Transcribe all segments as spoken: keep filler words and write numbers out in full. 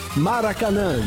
Maracanã.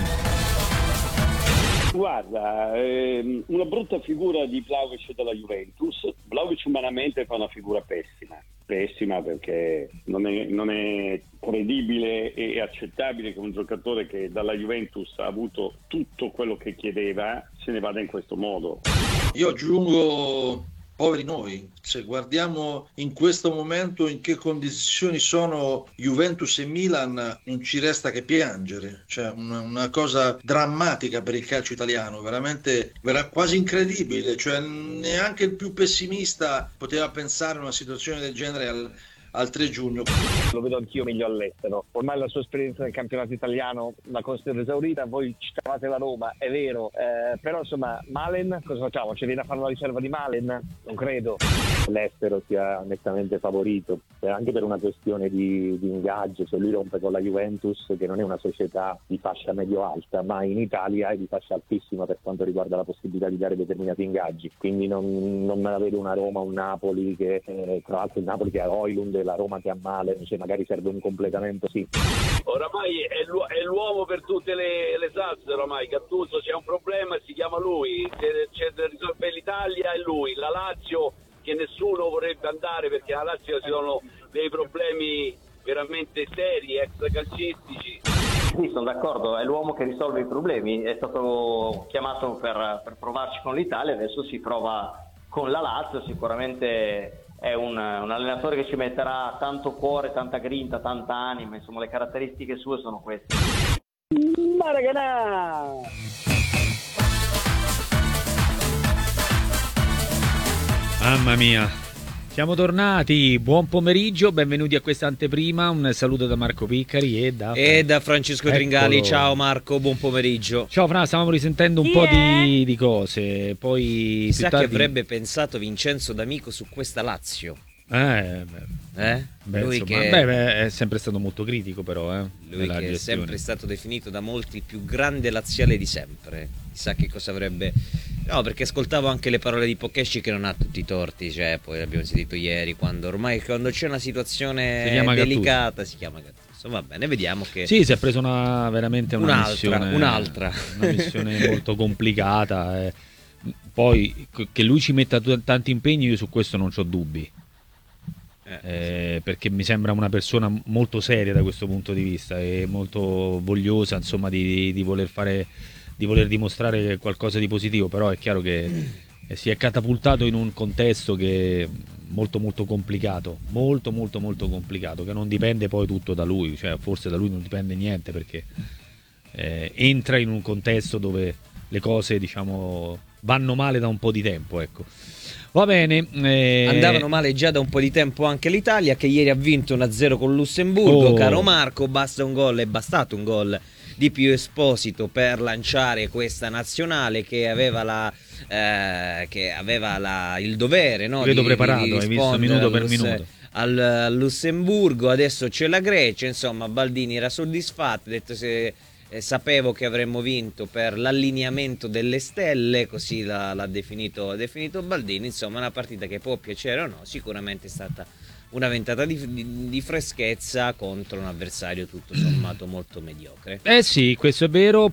Guarda, ehm, una brutta figura di Vlahovic della Juventus. Vlahovic umanamente fa una figura pessima, pessima perché non è, non è credibile e accettabile che un giocatore che dalla Juventus ha avuto tutto quello che chiedeva se ne vada in questo modo. Io aggiungo, poveri noi, se guardiamo in questo momento in che condizioni sono Juventus e Milan, non ci resta che piangere, cioè una, una cosa drammatica per il calcio italiano, veramente vera, quasi incredibile, cioè neanche il più pessimista poteva pensare a una situazione del genere al, al tre giugno. Lo vedo anch'io meglio all'estero, ormai la sua esperienza nel campionato italiano la considero esaurita. Voi citavate la Roma, è vero, eh, però insomma Malen cosa facciamo? Ci viene a fare una riserva di Malen? Non credo. L'estero sia nettamente favorito, anche per una questione di, di ingaggio. Se lui rompe con la Juventus, che non è una società di fascia medio-alta, ma in Italia è di fascia altissima per quanto riguarda la possibilità di dare determinati ingaggi, quindi non, non me la vedo una Roma, un Napoli che eh, tra l'altro il Napoli che ha Højlund, la Roma che ha Malen, cioè magari serve un completamento, sì. Oramai è, l'u- è l'uomo per tutte le, le salse, oramai Gattuso, c'è un problema si chiama lui, c'è, c'è da risolvere l'Italia è lui, la Lazio che nessuno vorrebbe andare perché alla Lazio ci sono dei problemi veramente seri, extracalcistici. Sì, sono d'accordo, è l'uomo che risolve i problemi, è stato chiamato per, per provarci con l'Italia, adesso si prova con la Lazio, sicuramente è un, un allenatore che ci metterà tanto cuore, tanta grinta, tanta anima, insomma le caratteristiche sue sono queste. Maracanã! Mamma mia, siamo tornati, buon pomeriggio, benvenuti a questa anteprima, un saluto da Marco Piccari e da, e da Francesco Eccolo. Tringali. Ciao Marco, buon pomeriggio. Ciao Fra, stavamo risentendo un Chi po' è? di, di cose, poi Chissà più tardi... che avrebbe pensato Vincenzo D'Amico su questa Lazio. Eh, beh, Eh? beh, Lui insomma, che... beh, beh, è sempre stato molto critico però, eh, Lui nella che è gestione. sempre stato definito da molti il più grande laziale di sempre. Chissà che cosa avrebbe... No, perché ascoltavo anche le parole di Pocchesci che non ha tutti i torti, cioè poi l'abbiamo sentito ieri, quando ormai quando c'è una situazione Si chiama delicata Gattuso. si chiama Gattuso. Va bene, vediamo che... Sì, si è preso una, veramente una Un'altra, missione, un'altra. una missione molto complicata. Eh. Poi che lui ci metta t- tanti impegni, io su questo non ho dubbi. Eh, perché mi sembra una persona molto seria da questo punto di vista e molto vogliosa, insomma, di, di voler fare, di voler dimostrare qualcosa di positivo, però è chiaro che eh, si è catapultato in un contesto che è molto molto complicato, molto molto molto complicato, che non dipende poi tutto da lui, cioè forse da lui non dipende niente, perché eh, entra in un contesto dove le cose, diciamo, vanno male da un po' di tempo, ecco. Va bene. Eh... Andavano male già da un po' di tempo anche l'Italia, che ieri ha vinto uno a zero con Lussemburgo. Oh. Caro Marco, basta un gol, è bastato un gol di Pio Esposito per lanciare questa nazionale che aveva la eh, che aveva la, il dovere, no, vedo di, preparato, di hai visto minuto per al, minuto. Al, al Lussemburgo. Adesso c'è la Grecia, insomma Baldini era soddisfatto, ha detto se Eh, sapevo che avremmo vinto per l'allineamento delle stelle, così l'ha, l'ha definito, ha definito Baldini. Insomma, una partita che può piacere o no, sicuramente è stata una ventata di, di, di freschezza contro un avversario tutto sommato molto mediocre. Eh sì, questo è vero.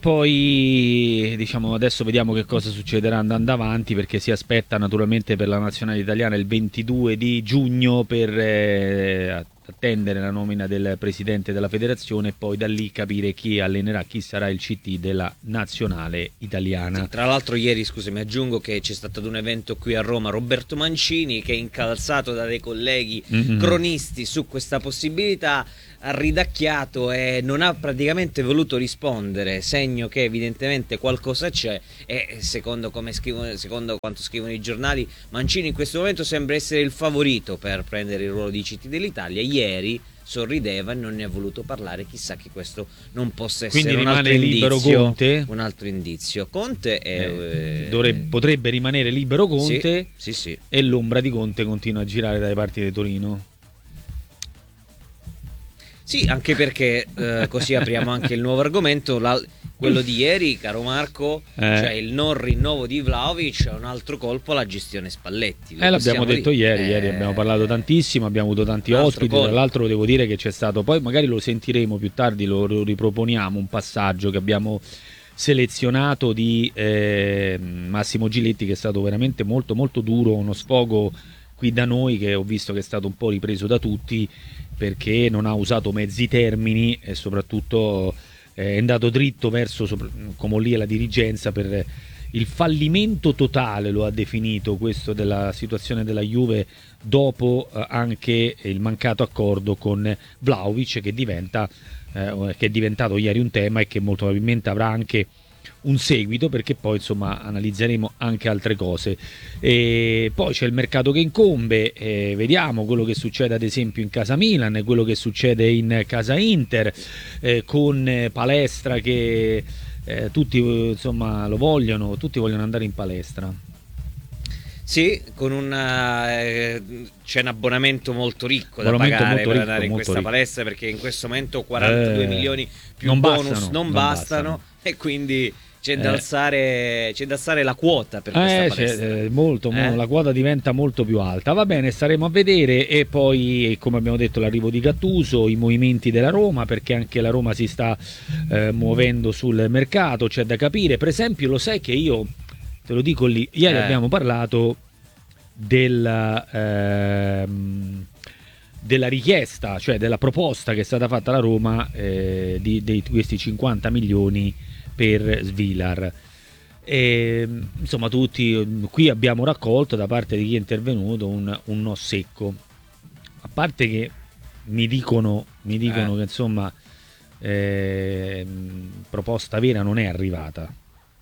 Poi diciamo adesso vediamo che cosa succederà andando avanti, perché si aspetta naturalmente per la nazionale italiana il ventidue di giugno per eh, attendere la nomina del presidente della federazione e poi da lì capire chi allenerà, chi sarà il C T della nazionale italiana. Sì, tra l'altro ieri, scusami, aggiungo che c'è stato ad un evento qui a Roma Roberto Mancini, che incalzato da dei colleghi mm-hmm. cronisti su questa possibilità ha ridacchiato e non ha praticamente voluto rispondere, segno che evidentemente qualcosa c'è. E secondo, come scrivono, secondo quanto scrivono i giornali, Mancini in questo momento sembra essere il favorito per prendere il ruolo di C T dell'Italia. Ieri sorrideva e non ne ha voluto parlare, chissà che questo non possa essere quindi un altro rimane libero indizio, Conte? un altro indizio. Conte è, eh, dovrebbe, potrebbe rimanere libero Conte, sì, sì, sì. E l'ombra di Conte continua a girare dalle parti di Torino. Sì, anche perché eh, così apriamo anche il nuovo argomento. La, quello di ieri, caro Marco, Eh. cioè il non rinnovo di Vlahovic è un altro colpo alla gestione Spalletti. Lo Eh, l'abbiamo possiamo detto dire. ieri, Eh, ieri abbiamo parlato tantissimo, abbiamo avuto tanti un altro ospiti, colpo. tra l'altro devo dire che c'è stato, poi magari lo sentiremo più tardi, lo, lo riproponiamo, un passaggio che abbiamo selezionato di eh, Massimo Giletti, che è stato veramente molto molto duro, uno sfogo qui da noi che ho visto che è stato un po' ripreso da tutti, perché non ha usato mezzi termini e soprattutto eh, è andato dritto verso sopra- come lì è la dirigenza per il fallimento totale, lo ha definito questo, della situazione della Juve dopo eh, anche il mancato accordo con Vlahovic, che diventa eh, che è diventato ieri un tema e che molto probabilmente avrà anche un seguito, perché poi insomma analizzeremo anche altre cose. E poi c'è il mercato che incombe, e vediamo quello che succede ad esempio in casa Milan e quello che succede in casa Inter, eh, con eh, Palestra che eh, tutti insomma lo vogliono, tutti vogliono andare in palestra. Sì, con una, eh, c'è un abbonamento molto ricco da Abbonamento pagare molto per ricco, andare in molto questa ricco. palestra, perché in questo momento quarantadue Eh, milioni più non bonus bastano, non, non bastano, bastano. e quindi c'è da, Eh. alzare, c'è da alzare la quota per questa Eh, palestra. c'è, eh, molto, mo- Eh? la quota diventa molto più alta. Va bene, staremo a vedere. E poi, come abbiamo detto, l'arrivo di Gattuso, i movimenti della Roma, perché anche la Roma si sta eh, muovendo sul mercato, c'è da capire. Per esempio, lo sai che io te lo dico lì, ieri Eh. abbiamo parlato della ehm, della richiesta, cioè della proposta che è stata fatta alla Roma eh, di, di questi cinquanta milioni per Svilar. E, insomma, tutti qui abbiamo raccolto da parte di chi è intervenuto un, un no secco, a parte che mi dicono mi dicono Eh. che insomma eh, proposta vera non è arrivata,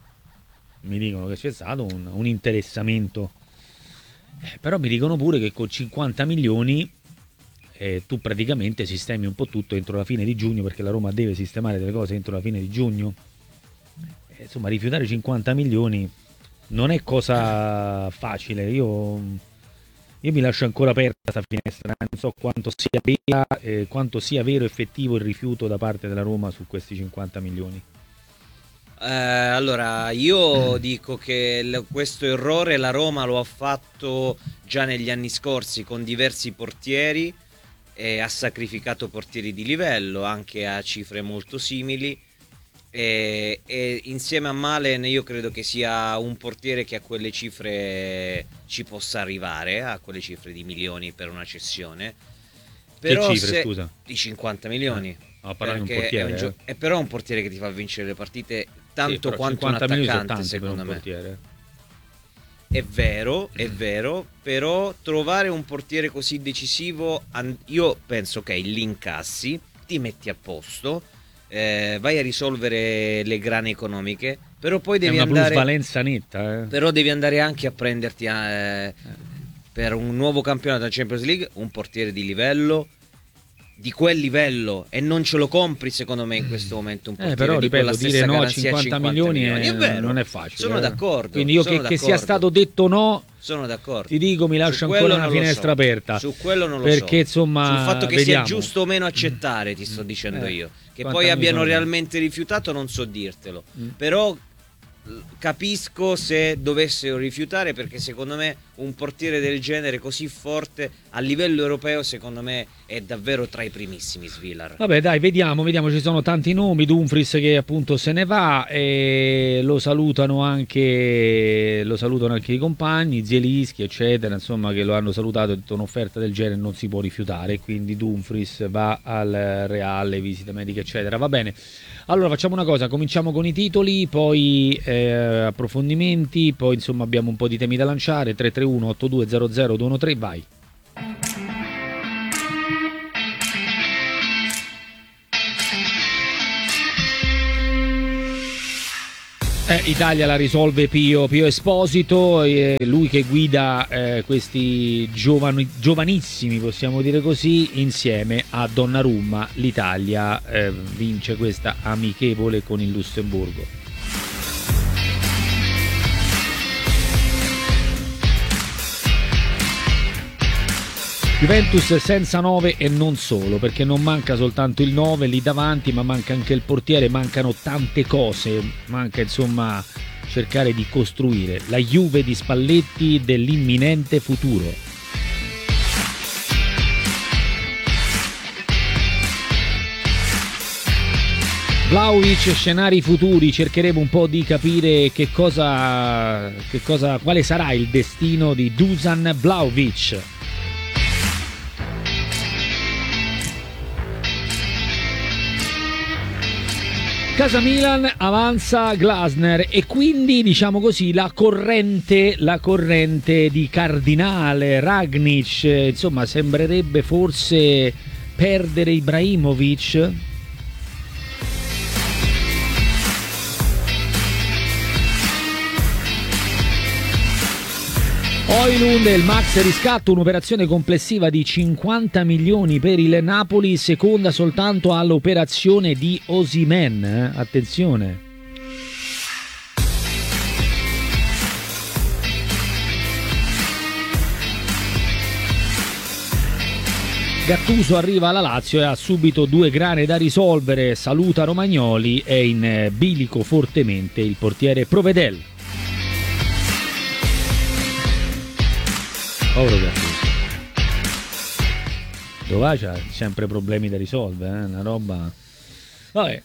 mi dicono che c'è stato un, un interessamento, eh, però mi dicono pure che con cinquanta milioni eh, tu praticamente sistemi un po' tutto entro la fine di giugno, perché la Roma deve sistemare delle cose entro la fine di giugno. Eh, insomma, rifiutare cinquanta milioni non è cosa facile. Io, io mi lascio ancora aperta questa finestra, non so quanto sia vera, eh, quanto sia vero effettivo il rifiuto da parte della Roma su questi cinquanta milioni. Eh, allora, io dico che l- questo errore la Roma lo ha fatto già negli anni scorsi con diversi portieri, e ha sacrificato portieri di livello anche a cifre molto simili, e, e insieme a Malen io credo che sia un portiere che a quelle cifre ci possa arrivare, a quelle cifre di milioni per una cessione. Però che cifre, se- scusa? di cinquanta milioni. No, parlare di un Perché portiere, è, un gio- eh. è però un portiere che ti fa vincere le partite tanto Sì, però quanto un cinquanta milioni sono attaccante, tanti per secondo un me. portiere. È vero, è vero, però trovare un portiere così decisivo, an- io penso che li incassi, ti metti a posto, eh, vai a risolvere le grane economiche, però poi È devi una andare, plusvalenza netta, eh. però devi andare anche a prenderti eh, per un nuovo campionato della Champions League un portiere di livello, di quel livello, e non ce lo compri secondo me in questo momento un Eh, portiere però di quella ripeto, stessa dire no a garanzia cinquanta milioni è- È vero, non è facile. sono eh. d'accordo. Quindi io sono che, che sia d'accordo. stato detto no, Sono d'accordo. ti dico, mi lascio Su ancora quello una non lo finestra so. aperta. Su quello non lo perché so. insomma Sul fatto che vediamo. sia giusto o meno accettare, ti sto dicendo Eh, io. Che quanti poi anni abbiano sono? realmente rifiutato non so dirtelo. Mm. Però l- capisco se dovessero rifiutare, perché secondo me un portiere del genere così forte a livello europeo secondo me è davvero tra i primissimi Svilar. Vabbè, dai, vediamo, vediamo, ci sono tanti nomi. Dumfries che appunto se ne va, e lo salutano anche lo salutano anche i compagni, Zielinski eccetera, insomma, che lo hanno salutato e detto un'offerta del genere non si può rifiutare, quindi Dumfries va al Real, visite mediche eccetera. Va bene, allora facciamo una cosa, cominciamo con i titoli, poi eh, approfondimenti, poi insomma abbiamo un po' di temi da lanciare. Tre tre uno otto due zero zero due uno tre, vai. Eh, Italia la risolve Pio, Pio Esposito, eh, lui che guida eh, questi giovani, giovanissimi, possiamo dire così, insieme a Donnarumma. L'Italia eh, vince questa amichevole con il Lussemburgo. Juventus senza nove e non solo, perché non manca soltanto il nove lì davanti, ma manca anche il portiere, mancano tante cose, manca insomma cercare di costruire la Juve di Spalletti dell'imminente futuro. Vlahovic, scenari futuri, cercheremo un po' di capire che cosa, che cosa, quale sarà il destino di Dusan Vlahovic. Casa Milan, avanza Glasner e quindi diciamo così la corrente, la corrente di Cardinale, Ragnic, insomma sembrerebbe forse perdere Ibrahimovic. Højlund e il max riscatto, un'operazione complessiva di cinquanta milioni per il Napoli, seconda soltanto all'operazione di Osimhen, eh? Attenzione. Gattuso arriva alla Lazio e ha subito due grane da risolvere, saluta Romagnoli e in bilico fortemente il portiere Provedel. Povero Gattuso. Dove c'ha sempre problemi da risolvere, eh? Una roba. Vabbè,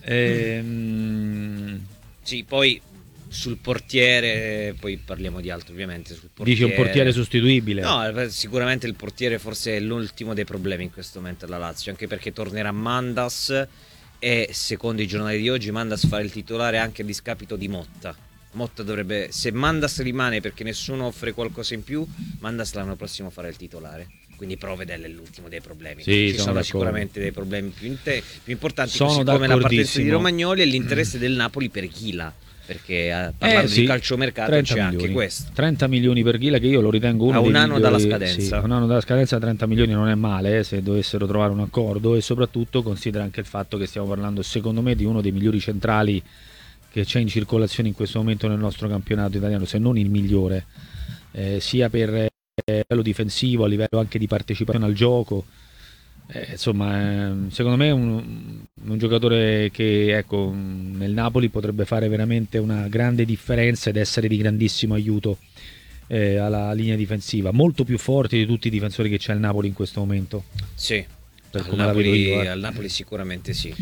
ehm... sì, poi sul portiere, poi parliamo di altro ovviamente. Sul portiere... Dici un portiere sostituibile? No, sicuramente il portiere forse è l'ultimo dei problemi in questo momento alla Lazio, anche perché tornerà Mandas e secondo i giornali di oggi Mandas farà il titolare anche a discapito di Motta. Motta dovrebbe, se Mandas rimane perché nessuno offre qualcosa in più, Mandas l'anno prossimo farà il titolare. Quindi Provedel è l'ultimo dei problemi. Sì, ci sono, sono sicuramente dei problemi più, inte- più importanti, sono così come la partenza di Romagnoli e l'interesse del Napoli per Ghila. Perché a parlare eh, sì, di calciomercato c'è milioni, anche questo. trenta milioni per Ghila, che io lo ritengo uno a un dei anno migliori, dalla scadenza. Sì, un anno dalla scadenza, trenta milioni non è male, eh, se dovessero trovare un accordo, e soprattutto considera anche il fatto che stiamo parlando secondo me di uno dei migliori centrali che c'è in circolazione in questo momento nel nostro campionato italiano, se non il migliore, eh, sia per eh, livello difensivo, a livello anche di partecipazione al gioco. Eh, insomma, eh, secondo me è un, un giocatore che ecco, nel Napoli potrebbe fare veramente una grande differenza ed essere di grandissimo aiuto eh, alla linea difensiva, molto più forte di tutti i difensori che c'è il Napoli in questo momento. Sì, per al come Napoli, la vedo io, eh. al Napoli sicuramente sì.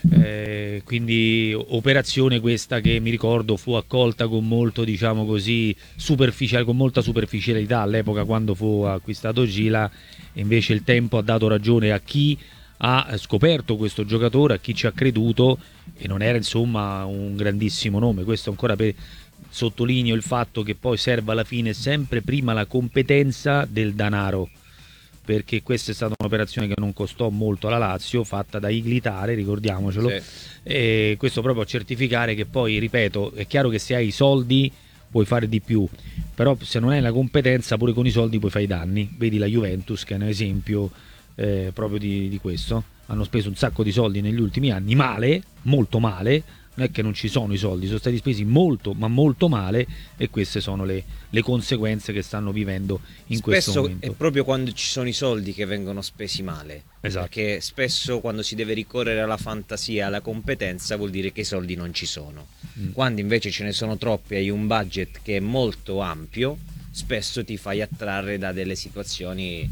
Eh, quindi operazione questa che mi ricordo fu accolta con molto, diciamo così, superficiale, con molta superficialità all'epoca quando fu acquistato Gila, e invece il tempo ha dato ragione a chi ha scoperto questo giocatore, a chi ci ha creduto, e non era insomma un grandissimo nome. Questo ancora per sottolineo il fatto che poi serve alla fine sempre prima la competenza del denaro, perché questa è stata un'operazione che non costò molto alla Lazio, fatta da Iglitare, ricordiamocelo, sì. E questo proprio a certificare che poi, ripeto, è chiaro che se hai i soldi puoi fare di più, però se non hai la competenza pure con i soldi puoi fare i danni. Vedi la Juventus che è un esempio eh, proprio di, di questo, hanno speso un sacco di soldi negli ultimi anni, male, molto male, non è che non ci sono i soldi, sono stati spesi molto ma molto male, e queste sono le, le conseguenze che stanno vivendo in spesso questo momento. È proprio quando ci sono i soldi che vengono spesi male, esatto. Perché spesso quando si deve ricorrere alla fantasia, alla competenza, vuol dire che i soldi non ci sono. mm. Quando invece ce ne sono troppi e hai un budget che è molto ampio, spesso ti fai attrarre da delle situazioni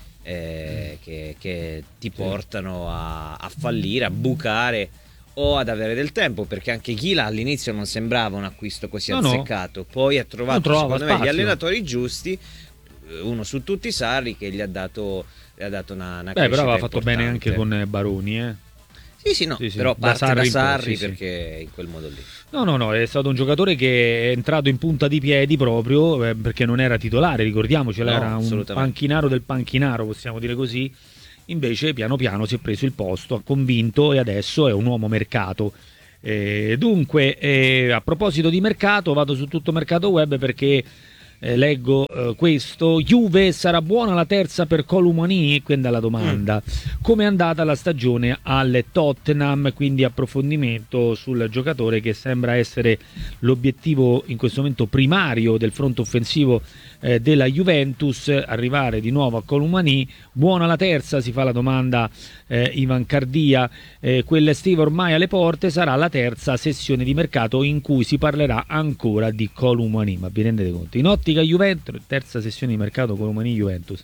eh, che, che ti portano a, a fallire, a bucare o ad avere del tempo, perché anche Ghila all'inizio non sembrava un acquisto così no, azzeccato, no. Poi ha trovato secondo spazio. me gli allenatori giusti, uno su tutti Sarri, che gli ha dato, gli ha dato una, una Beh, però aveva importante. fatto bene anche con Baroni, eh. Sì, sì, no, sì, sì. però Da parte Sarri da in Sarri po', sì, perché sì. In quel modo lì. No, no, no, è stato un giocatore che è entrato in punta di piedi proprio eh, perché non era titolare, ricordiamocelo, no, era un panchinaro del panchinaro, possiamo dire così. Invece piano piano si è preso il posto, ha convinto e adesso è un uomo mercato. Eh, dunque, eh, a proposito di mercato, vado su tutto mercato web perché Eh, leggo eh, questo: Juve, sarà buona la terza per Colomani? Quindi la domanda mm. come è andata la stagione al Tottenham, quindi approfondimento sul giocatore che sembra essere l'obiettivo in questo momento primario del fronte offensivo eh, della Juventus, arrivare di nuovo a Colomani. Buona la terza, si fa la domanda eh, Ivan Cardia. Eh, quell'estiva ormai alle porte, sarà la terza sessione di mercato in cui si parlerà ancora di Colomani, ma vi rendete conto? In ottica Juventus, terza sessione di mercato Colomani Juventus.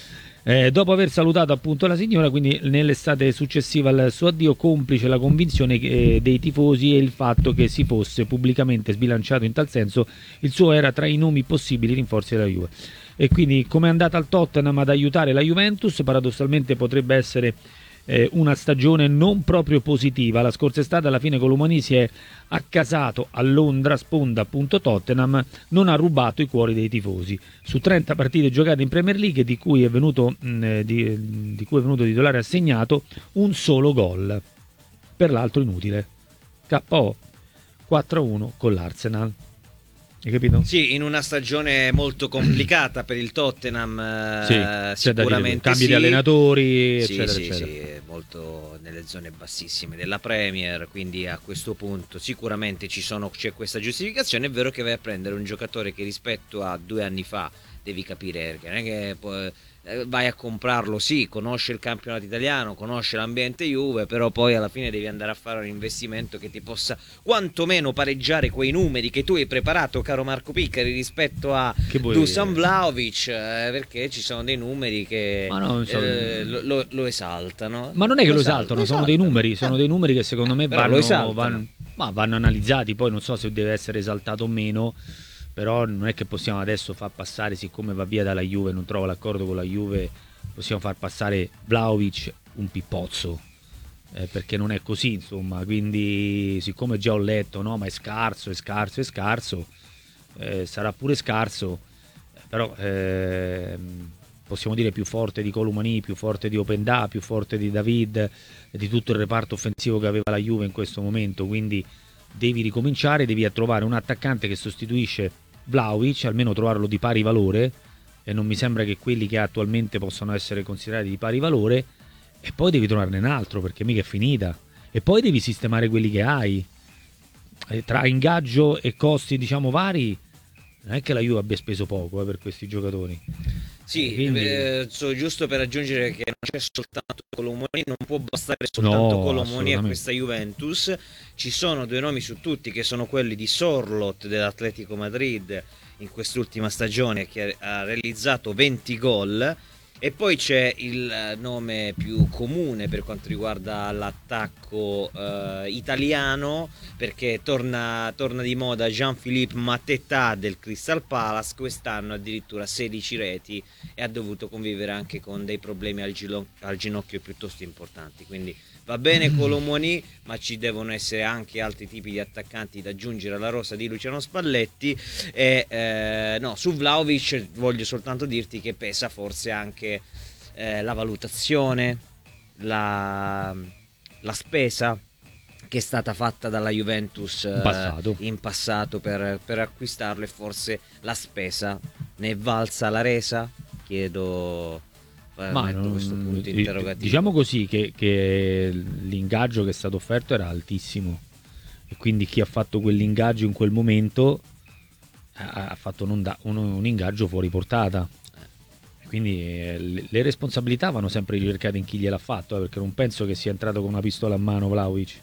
Eh, dopo aver salutato appunto la signora, quindi nell'estate successiva al suo addio, complice la convinzione che, eh, dei tifosi e il fatto che si fosse pubblicamente sbilanciato in tal senso, il suo era tra i nomi possibili rinforzi della Juve. E quindi come è andata al Tottenham ad aiutare la Juventus? Paradossalmente potrebbe essere eh, una stagione non proprio positiva. La scorsa estate alla fine Colomani si è accasato a Londra, sponda appunto Tottenham, non ha rubato i cuori dei tifosi. Su trenta partite giocate in Premier League, di cui è venuto, mh, di, di cui è venuto titolare assegnato un solo gol, per l'altro inutile. K O quattro a uno con l'Arsenal. Hai capito? Sì, in una stagione molto complicata per il Tottenham, sì, eh, sicuramente cambi sì. di allenatori, sì, eccetera, sì, eccetera. sì, molto nelle zone bassissime della Premier, quindi a questo punto sicuramente ci sono, c'è questa giustificazione. È vero che vai a prendere un giocatore che rispetto a due anni fa, devi capire che non è che poi vai a comprarlo, sì, conosce il campionato italiano, conosce l'ambiente Juve, però poi alla fine devi andare a fare un investimento che ti possa quantomeno pareggiare quei numeri che tu hai preparato, caro Marco Piccari, rispetto a Dusan Vlahovic, eh, perché ci sono dei numeri che no, so. eh, lo, lo, lo esaltano. Ma non è che lo, lo esaltano, lo sono esaltano. dei numeri, sono dei numeri che secondo me Però vanno, vanno, ma vanno analizzati, poi non so se deve essere esaltato o meno. Però non è che possiamo adesso far passare, siccome va via dalla Juve, non trova l'accordo con la Juve, possiamo far passare Vlahovic un pippozzo, eh, perché non è così, insomma. Quindi siccome già ho letto, no, ma è scarso, è scarso, è scarso, eh, sarà pure scarso, però eh, possiamo dire più forte di Colomani, più forte di Openda, più forte di David, di tutto il reparto offensivo che aveva la Juve in questo momento. Quindi devi ricominciare, devi trovare un attaccante che sostituisce Vlahovic, almeno trovarlo di pari valore, e non mi sembra che quelli che attualmente possano essere considerati di pari valore, e poi devi trovarne un altro, perché mica è finita, e poi devi sistemare quelli che hai. E tra ingaggio e costi, diciamo, vari, non è che la Juve abbia speso poco eh, per questi giocatori. Sì, quindi... eh, so, giusto per aggiungere che non c'è soltanto Colomani, non può bastare soltanto no, Colomani a questa Juventus. Ci sono due nomi su tutti, che sono quelli di Sorloth dell'Atletico Madrid in quest'ultima stagione, che ha realizzato venti gol, e poi c'è il nome più comune per quanto riguarda l'attacco eh, italiano, perché torna, torna di moda Jean-Philippe Mateta del Crystal Palace, quest'anno addirittura sedici reti, e ha dovuto convivere anche con dei problemi al, gilo- al ginocchio piuttosto importanti. Quindi va bene Colomani, ma ci devono essere anche altri tipi di attaccanti da aggiungere alla rosa di Luciano Spalletti. E eh, no, su Vlahovic voglio soltanto dirti che pesa forse anche eh, la valutazione, la, la spesa che è stata fatta dalla Juventus eh, in passato, in passato per, per acquistarlo, e forse la spesa ne è valsa la resa? Chiedo... Ma non, questo punto interrogativo. Diciamo così che, che l'ingaggio che è stato offerto era altissimo, e quindi chi ha fatto quell'ingaggio in quel momento ha, ha fatto un, un, un ingaggio fuori portata, quindi eh, le, le responsabilità vanno sempre ricercate in chi gliel'ha fatto, eh, perché non penso che sia entrato con una pistola a mano Vlahovic.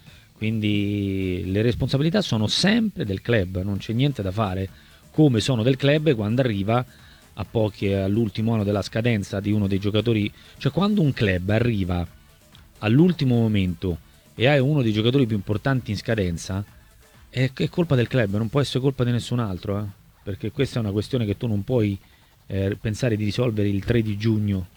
Quindi le responsabilità sono sempre del club, non c'è niente da fare, come sono del club quando arriva a pochi all'ultimo anno della scadenza di uno dei giocatori. Cioè, quando un club arriva all'ultimo momento e hai uno dei giocatori più importanti in scadenza, è, è colpa del club, non può essere colpa di nessun altro, eh? Perché questa è una questione che tu non puoi eh, pensare di risolvere il tre di giugno.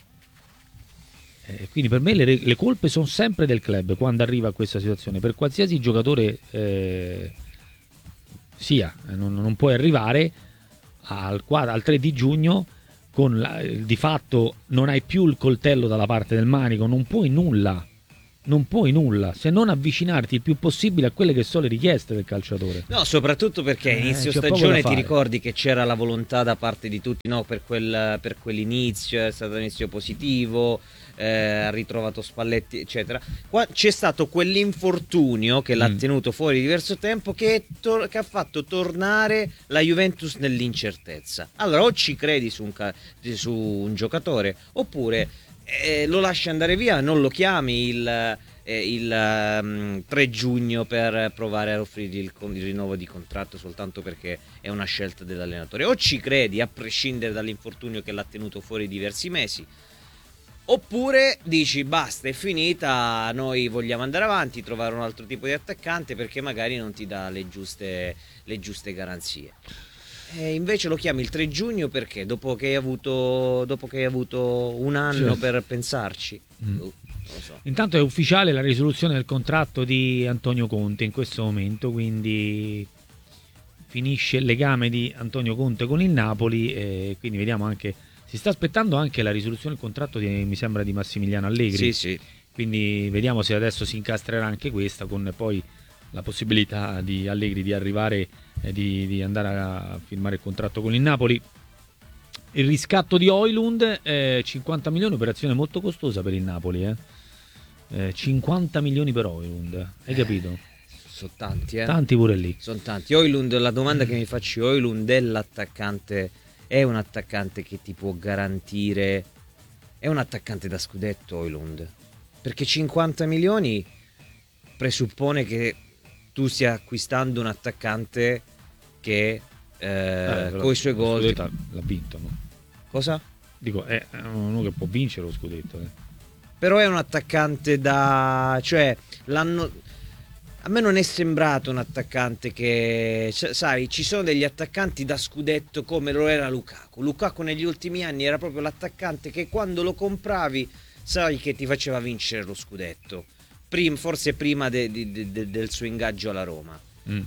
Eh, quindi per me le, le colpe sono sempre del club quando arriva a questa situazione, per qualsiasi giocatore eh, sia, non, non puoi arrivare Al, al tre di giugno con la, di fatto non hai più il coltello dalla parte del manico, non puoi nulla, non puoi nulla se non avvicinarti il più possibile a quelle che sono le richieste del calciatore. No, soprattutto perché Eh, inizio c'è poco da stagione ti fare. ricordi che c'era la volontà da parte di tutti, no, per, quel, per quell'inizio, è stato un inizio positivo, eh, ha ritrovato Spalletti, eccetera. Qua c'è stato quell'infortunio che l'ha Mm. tenuto fuori diverso tempo, che, tor- che ha fatto tornare la Juventus nell'incertezza. Allora o ci credi su un, ca- su un giocatore, oppure eh, lo lasci andare via, non lo chiami il, eh, il um, tre giugno per provare a offrirgli il, con- il rinnovo di contratto soltanto perché è una scelta dell'allenatore. O ci credi a prescindere dall'infortunio che l'ha tenuto fuori diversi mesi, oppure dici basta, è finita, noi vogliamo andare avanti, trovare un altro tipo di attaccante perché magari non ti dà le giuste, le giuste garanzie. E invece lo chiami il tre giugno perché? Dopo che hai avuto, dopo che hai avuto un anno Sì. per pensarci? Mm. Uh, non lo so. Intanto è ufficiale la risoluzione del contratto di Antonio Conte in questo momento, quindi finisce il legame di Antonio Conte con il Napoli e quindi vediamo anche, si sta aspettando anche la risoluzione del contratto di, mi sembra, di Massimiliano Allegri. Sì, sì. Quindi vediamo se adesso si incastrerà anche questa, con poi la possibilità di Allegri di arrivare e di, di andare a firmare il contratto con il Napoli. Il riscatto di Højlund, eh, cinquanta milioni, operazione molto costosa per il Napoli, eh. Eh, cinquanta milioni per Højlund, hai capito? Sono tanti, eh. Tanti pure lì. Sono tanti. Højlund, la domanda che mi faccio, Højlund è l'attaccante, è un attaccante che ti può garantire, è un attaccante da scudetto Højlund? Perché cinquanta milioni presuppone che tu stia acquistando un attaccante che eh, Eh, con i suoi lo gol. scudetto l'ha vinto, no? Cosa? Dico, è uno che può vincere lo scudetto, eh. Però è un attaccante da, cioè l'hanno, a me non è sembrato un attaccante che, cioè, sai, ci sono degli attaccanti da scudetto come lo era Lukaku. Lukaku negli ultimi anni era proprio l'attaccante che quando lo compravi sai che ti faceva vincere lo scudetto, Prim, forse prima de, de, de, del suo ingaggio alla Roma. Mm.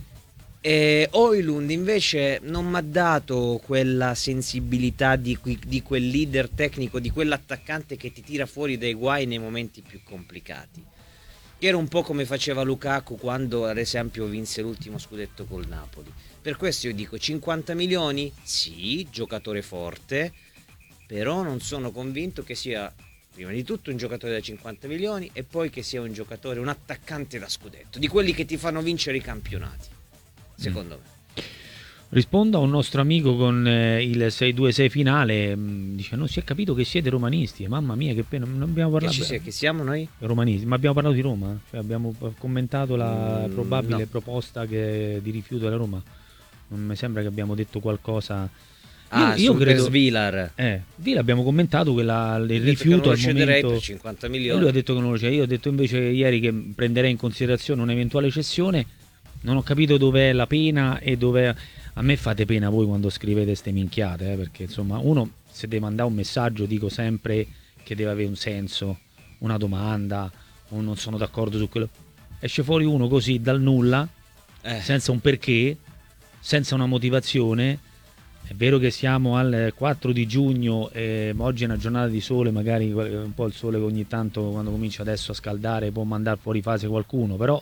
E Højlund invece non mi ha dato quella sensibilità di, qui- di quel leader tecnico, di quell'attaccante che ti tira fuori dai guai nei momenti più complicati, che era un po' come faceva Lukaku quando ad esempio vinse l'ultimo scudetto col Napoli. Per questo io dico cinquanta milioni, sì, giocatore forte, però non sono convinto che sia prima di tutto un giocatore da cinquanta milioni e poi che sia un giocatore, un attaccante da scudetto, di quelli che ti fanno vincere i campionati, secondo me. Rispondo a un nostro amico con eh, il sei due sei finale, mh, dice non si è capito che siete romanisti, mamma mia che pena, non abbiamo Che, parlato ci sia, che siamo noi? romanisti, ma abbiamo parlato di Roma, cioè abbiamo commentato la Mm, probabile no. proposta che, di rifiuto della Roma, non mi sembra che abbiamo detto qualcosa. Ah, io, io sul credo, per Svilar. eh, lì l'abbiamo commentato quella, il Ho detto che rifiuto non lo al cederei momento. per cinquanta E milioni. lui ha detto che non lo c'è, io ho detto invece ieri che prenderei in considerazione un'eventuale cessione. Non ho capito dov'è la pena e dov'è. A me fate pena voi quando scrivete ste minchiate, eh, perché insomma uno se deve mandare un messaggio dico sempre che deve avere un senso, una domanda, o non sono d'accordo su quello. Esce fuori uno così dal nulla, Eh. senza un perché, senza una motivazione. È vero che siamo al quattro di giugno, eh, oggi è una giornata di sole, magari un po' il sole che ogni tanto quando comincia adesso a scaldare può mandare fuori fase qualcuno, però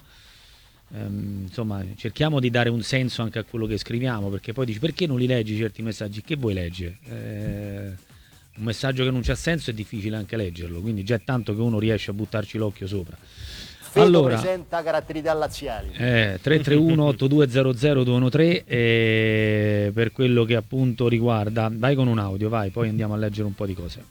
ehm, insomma cerchiamo di dare un senso anche a quello che scriviamo, perché poi dici perché non li leggi certi messaggi, che vuoi leggere? Eh, un messaggio che non c'ha senso è difficile anche leggerlo, quindi già è tanto che uno riesce a buttarci l'occhio sopra. Fedo Allora, presenta caratterità laziali. eh, tre tre uno otto due zero zero due uno tre eh, per quello che appunto riguarda, vai con un audio, vai, poi andiamo a leggere un po' di cose.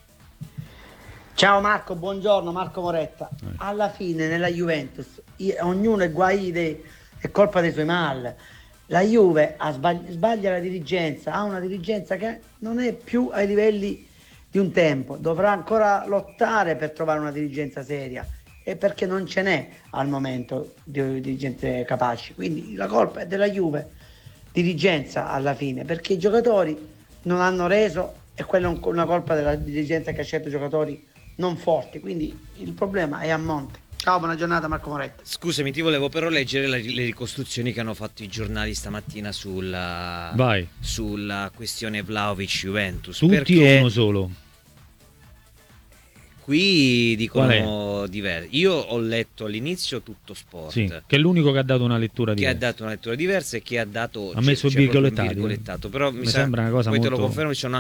Ciao Marco, buongiorno, Marco Moretta. Alla fine nella Juventus i- ognuno è guai de- è colpa dei suoi mal. La Juve ha sbagli- sbaglia la dirigenza, ha una dirigenza che non è più ai livelli di un tempo, dovrà ancora lottare per trovare una dirigenza seria, e perché non ce n'è al momento di dirigente capaci. Quindi la colpa è della Juve, dirigenza alla fine, perché i giocatori non hanno reso, e quella è un- una colpa della dirigenza che ha scelto giocatori non forti, quindi il problema è a monte. Ciao, buona giornata Marco Moretta. Scusami, ti volevo però leggere le, le ricostruzioni che hanno fatto i giornali stamattina sulla, Vai. sulla questione Vlahovic-Juventus. Tutti perché o uno solo? qui Qual dicono letto diverso. Io ho letto all'inizio Tutto Sport, sì, che è l'unico che ha dato una lettura che diversa. ha dato una lettura diversa e che ha dato ha messo c'è, c'è virgolettati, virgolettato, però mi, mi sa, sembra una cosa poi molto... te lo confermo, ci sono